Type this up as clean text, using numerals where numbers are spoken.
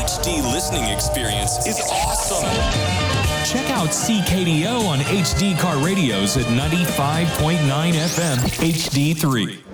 HD listening experience is awesome. Check out CKDO on HD Car Radios at 95.9 FM HD3.